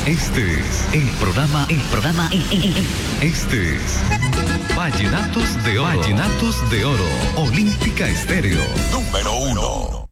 Este es el programa. Este es Vallenatos de Oro. Vallenatos de Oro. Olímpica Estéreo. Número 1.